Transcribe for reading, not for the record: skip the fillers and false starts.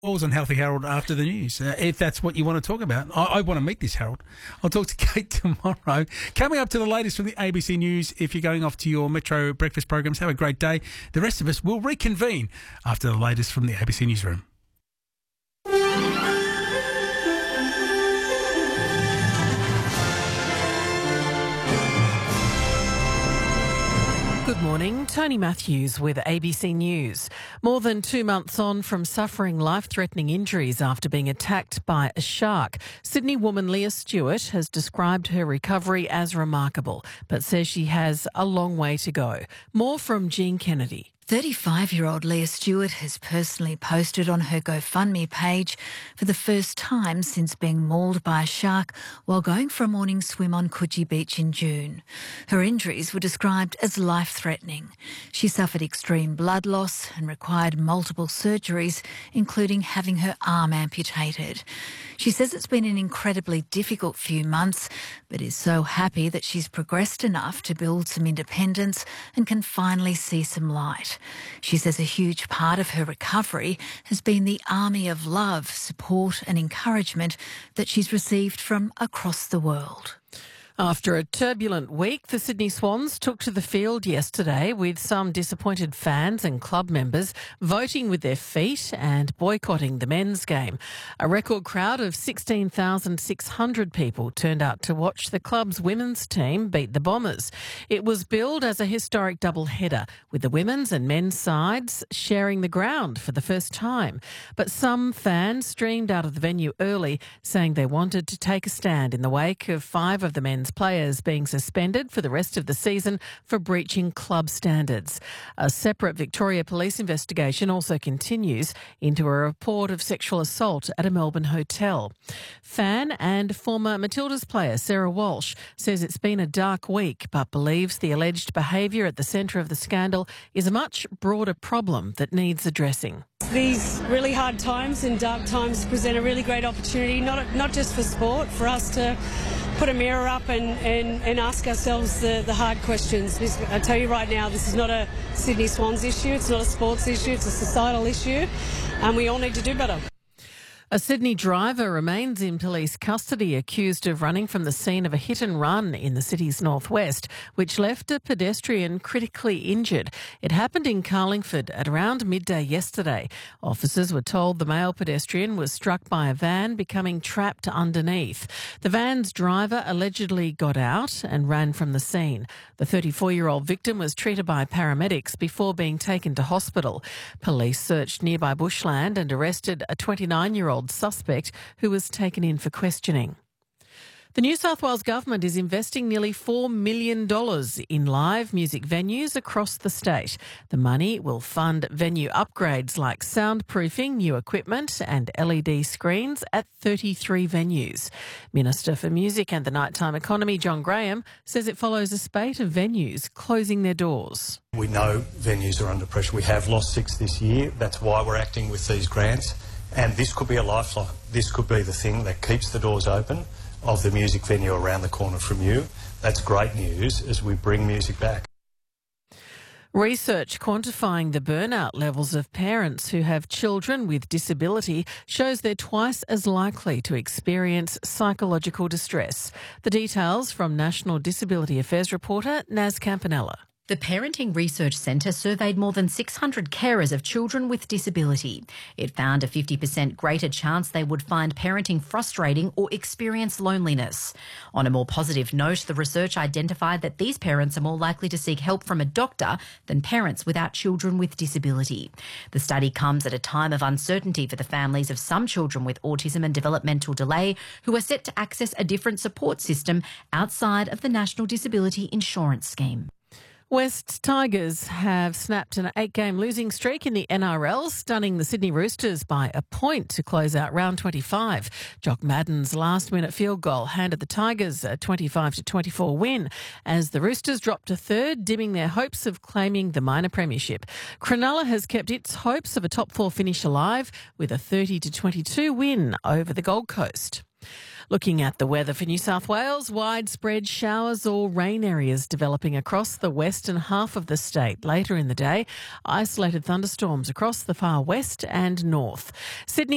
Calls on Healthy Harold after the news, if that's what you want to talk about. I want to meet this Harold. I'll talk to Kate tomorrow. Coming up to the latest from the ABC News. If you're going off to your Metro breakfast programs, have a great day. The rest of us will reconvene after the latest from the ABC Newsroom. Good morning, Tony Matthews with ABC News. More than 2 months on from suffering life-threatening injuries after being attacked by a shark, Sydney woman Leah Stewart has described her recovery as remarkable, but says she has a long way to go. More from Jean Kennedy. 35-year-old Leah Stewart has personally posted on her GoFundMe page for the first time since being mauled by a shark while going for a morning swim on Coogee Beach in June. Her injuries were described as life-threatening. She suffered extreme blood loss and required multiple surgeries, including having her arm amputated. She says it's been an incredibly difficult few months, but is so happy that she's progressed enough to build some independence and can finally see some light. She says a huge part of her recovery has been the army of love, support and encouragement that she's received from across the world. After a turbulent week, the Sydney Swans took to the field yesterday with some disappointed fans and club members voting with their feet and boycotting the men's game. A record crowd of 16,600 people turned out to watch the club's women's team beat the Bombers. It was billed as a historic double-header, with the women's and men's sides sharing the ground for the first time. But some fans streamed out of the venue early, saying they wanted to take a stand in the wake of 5 of the men's players being suspended for the rest of the season for breaching club standards. A separate Victoria Police investigation also continues into a report of sexual assault at a Melbourne hotel. Fan and former Matildas player Sarah Walsh says it's been a dark week, but believes the alleged behaviour at the centre of the scandal is a much broader problem that needs addressing. These really hard times and dark times present a really great opportunity, not just for sport, for us to put a mirror up and ask ourselves the hard questions. I tell you right now, this is not a Sydney Swans issue, it's not a sports issue, it's a societal issue, and we all need to do better. A Sydney driver remains in police custody, accused of running from the scene of a hit and run in the city's northwest, which left a pedestrian critically injured. It happened in Carlingford at around midday yesterday. Officers were told the male pedestrian was struck by a van, becoming trapped underneath. The van's driver allegedly got out and ran from the scene. The 34-year-old victim was treated by paramedics before being taken to hospital. Police searched nearby bushland and arrested a 29-year-old suspect who was taken in for questioning. The New South Wales Government is investing nearly $4 million in live music venues across the state. The money will fund venue upgrades like soundproofing, new equipment and LED screens at 33 venues. Minister for Music and the Nighttime Economy, John Graham, says it follows a spate of venues closing their doors. We know venues are under pressure. We have lost 6 this year. That's why we're acting with these grants. And this could be a lifeline. This could be the thing that keeps the doors open of the music venue around the corner from you. That's great news as we bring music back. Research quantifying the burnout levels of parents who have children with disability shows they're twice as likely to experience psychological distress. The details from National Disability Affairs reporter Naz Campanella. The Parenting Research Centre surveyed more than 600 carers of children with disability. It found a 50% greater chance they would find parenting frustrating or experience loneliness. On a more positive note, the research identified that these parents are more likely to seek help from a doctor than parents without children with disability. The study comes at a time of uncertainty for the families of some children with autism and developmental delay who are set to access a different support system outside of the National Disability Insurance Scheme. West Tigers have snapped an 8-game losing streak in the NRL, stunning the Sydney Roosters by a point to close out round 25. Jock Madden's last-minute field goal handed the Tigers a 25-24 win as the Roosters dropped to third, dimming their hopes of claiming the minor premiership. Cronulla has kept its hopes of a top 4 finish alive with a 30-22 win over the Gold Coast. Looking at the weather for New South Wales, widespread showers or rain areas developing across the western half of the state. Later in the day, isolated thunderstorms across the far west and north. Sydney